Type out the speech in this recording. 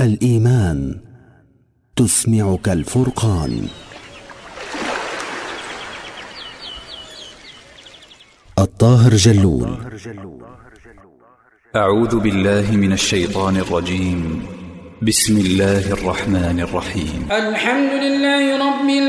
الإيمان تسمعك الفرقان. الطاهر جلول. أعوذ بالله من الشيطان الرجيم. بسم الله الرحمن الرحيم. الحمد لله رب العالمين.